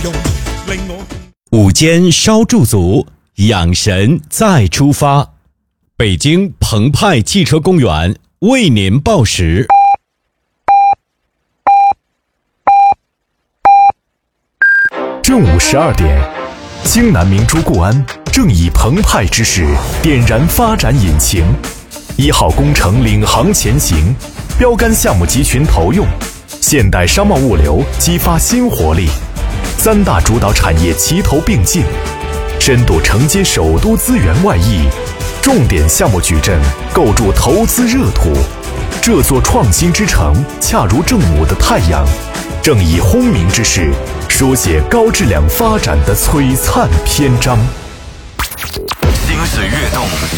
午间稍驻足，养神再出发。北京澎湃汽车公园为您报时。 正午12点，京南明珠固安正以澎湃之势点燃发展引擎，1号工程领航前行，标杆项目集群投用，现代商贸物流激发新活力，3大主导产业齐头并进，深度承接首都资源外溢，重点项目矩阵构筑投资热土。这座创新之城恰如正午的太阳，正以轰鸣之势书写高质量发展的璀璨篇章。 心随跃动，